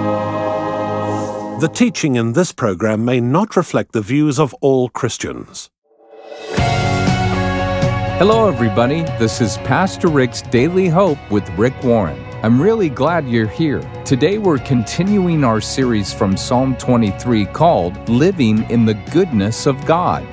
The teaching in this program may not reflect the views of all Christians. Hello, everybody. This is Pastor Rick's Daily Hope with Rick Warren. I'm really glad you're here. Today we're continuing our series from Psalm 23 called Living in the Goodness of God.